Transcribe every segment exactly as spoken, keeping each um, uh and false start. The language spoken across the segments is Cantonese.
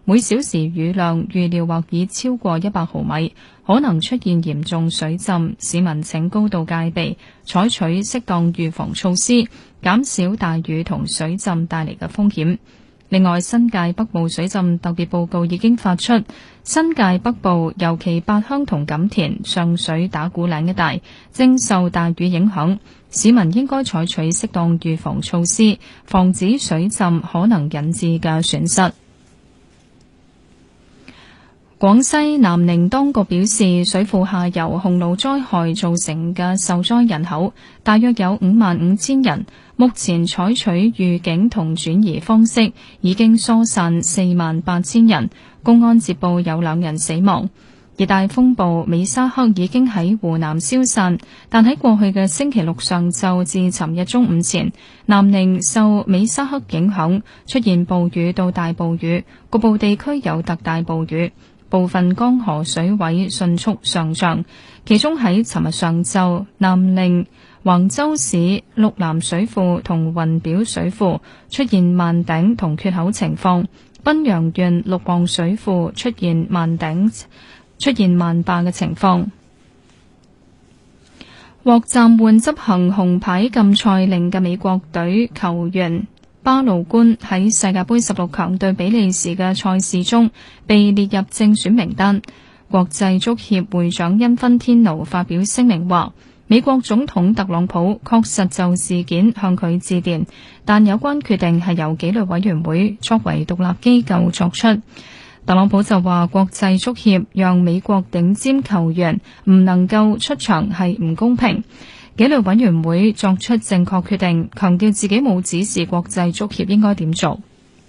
每小時雨量預料或已超過一百毫米，可能出現嚴重水浸，市民請高度戒備，採取適當預防措施，減少大雨同水浸帶嚟嘅風險。另外，新界北部水浸特別報告已經發出，新界北部尤其八鄉同錦田、上水打鼓嶺一帶正受大雨影響，市民應該採取適當預防措施，防止水浸可能引致嘅損失。廣西南寧當局表示，水庫下游洪澇災害造成嘅受災人口大約有五萬五千人，目前採取預警同轉移方式，已經疏散四萬八千人。公安接報有兩人死亡。熱帶風暴美沙克已經喺湖南消散，但喺過去嘅星期六上晝至尋日中午前，南寧受美沙克影響出現暴雨到大暴雨，局部地區有特大暴雨。部分江河水位迅速上漲，其中喺尋日上晝，南寧橫州市陸南水庫同雲表水庫出現萬頂同缺口情況，賓陽縣陸旺水庫出現萬頂出現萬壩嘅情況。獲暫緩執行紅牌禁賽令嘅美國隊球員巴魯官喺世界盃十六強對比利時嘅賽事中被列入正選名單。國際足協會長因芬天奴發表聲明話，美國總統特朗普確實就事件向佢致電，但有關決定係由紀律委員會作為獨立機構作出。特朗普就話，國際足協讓美國頂尖球員唔能夠出場係唔公平。紀律委員會作出正確決定，強調自己冇指示國際足協應該點做。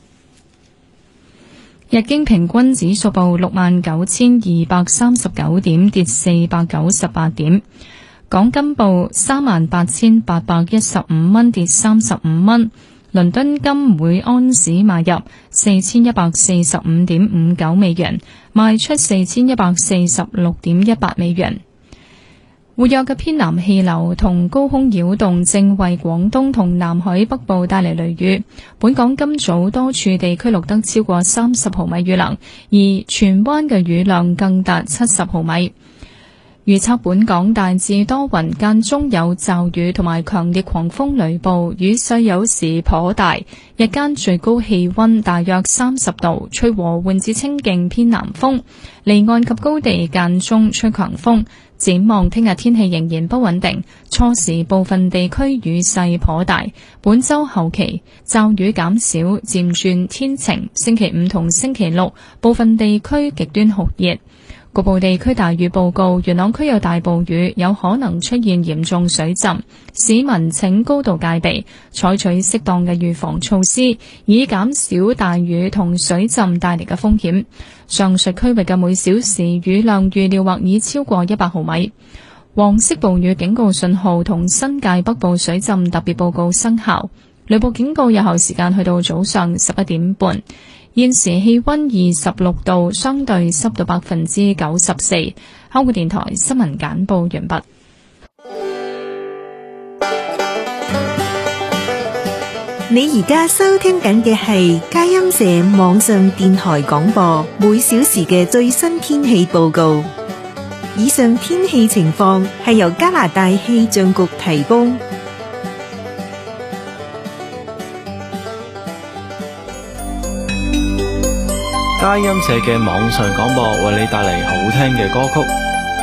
日經平均指數報六萬九千二百三十九點，跌四百九十八點。港金報三萬八千八百一十五蚊，跌三十五蚊。倫敦金每安士買入四千一百四十五點五九美元，賣出四千一百四十六點一八美元。活躍嘅偏南氣流同高空擾動正為廣東同南海北部帶嚟雷雨。本港今早多處地區錄得超過三十毫米雨量，而荃灣嘅雨量更達七十毫米。預測本港大致多雲，間中有驟雨同埋強烈狂風雷暴，雨勢有時頗大。日間最高氣溫大約三十度，吹和緩至清勁偏南風，離岸及高地間中吹強風。展望聽日天氣仍然不穩定，初時部分地區雨勢頗大。本周後期驟雨減少，漸轉天晴。星期五同星期六部分地區極端酷熱。局部地區大雨報告，元朗區有大暴雨，有可能出現嚴重水浸，市民請高度戒備，採取適當嘅預防措施，以減少大雨同水浸帶嚟嘅風險。上述區域嘅每小時雨量預料或已超過一百毫米。黃色暴雨警告信號同新界北部水浸特別報告生效，雷暴警告有效時間去到早上十一點半。現時氣溫二十六度，相對濕度百分之九十四。香港電台新聞簡報完畢。 你而家收聽緊嘅係佳音社網上電台廣播，每小時嘅最新天氣報告。以上天氣情況係由加拿大氣象局提供。 佳音社嘅網上廣播為你帶嚟好聽嘅歌曲。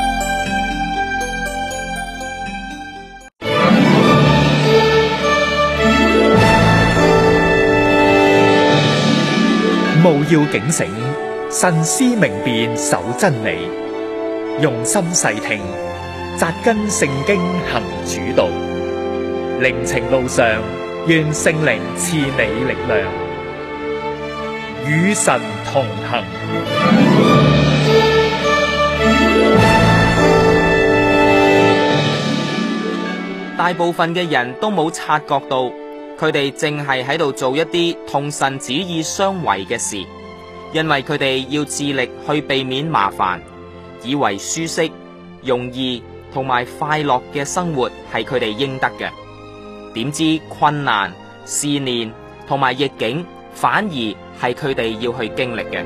務要警醒，慎思明辨，守真理，用心細聽，扎根聖經行主道。靈程路上，願聖靈賜你力量，與神同行。 大部分嘅人都冇察覺到，佢哋正係喺度做一啲同神旨意相違嘅事，因為佢哋要致力去避免麻煩，以為舒適、容易同埋快樂嘅生活係佢哋應得嘅。點知困難、試煉同埋逆境反而係佢哋要去經歷嘅。